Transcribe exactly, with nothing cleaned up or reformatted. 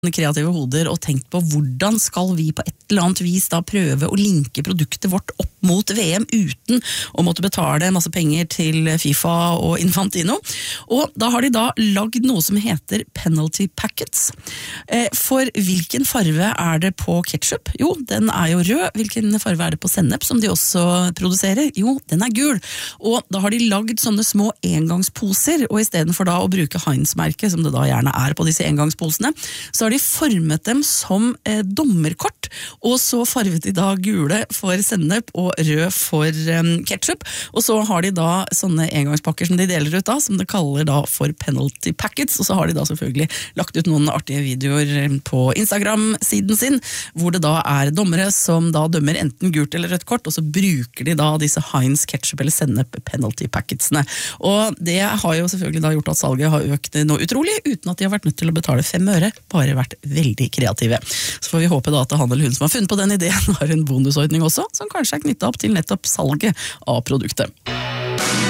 kreative hoder og tenkt på hvordan skal vi på et eller annet vis da prøve å linke produktet vårt opp mot V M uten å måtte betale masse penger til FIFA og Infantino. Og da har de da lagd noe som heter penalty packets. For hvilken farve er det på ketchup? Jo, den er jo rød. Hvilken farve er det på sennep som de også produserer? Jo, den er gul. Og da har de lagd sånne små engangsposer, og i stedet for da å bruke Heinz-merket, som det da gjerne er på disse engangsposene, så har de formet dem som eh, dommerkort, og så farvet de da gule for sennep og rød for eh, ketchup, og så har de da sånne engangspakker som de deler ut da, som de kaller da for penalty packets, og så har de da selvfølgelig lagt ut noen artige videoer på Instagram-siden sin, hvor det da er dommere som da dømmer enten gult eller rødt kort, og så bruker de da disse Heinz ketchup eller sennep penalty packetsene, og det har jo selvfølgelig da gjort at salget har økt noe utrolig, uten at de har vært nødt til å betale fem øre, bare vært veldig kreative. Så får vi håpe da at han eller hun som har funnet på den ideen har en bonusordning også, som kanskje er knyttet opp til nettopp salget av produktet.